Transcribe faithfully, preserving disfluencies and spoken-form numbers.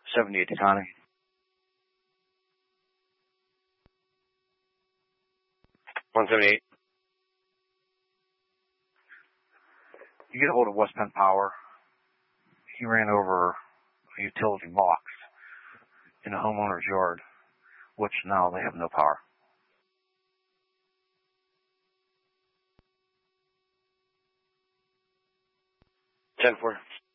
seventy-eight Tacony. one seventy-eight. You get a hold of West Penn Power. He ran over a utility box in a homeowner's yard, which now they have no power. ten four.